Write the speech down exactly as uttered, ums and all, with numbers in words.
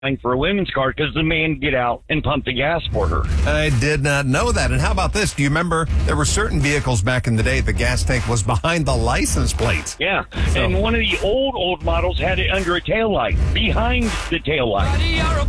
for a women's car because the man get out and pump the gas for her. I did not know that. And how about this? Do you remember there were certain vehicles back in the day, the gas tank was behind the license plate? Yeah. So. And one of the old, old models had it under a taillight, behind the taillight.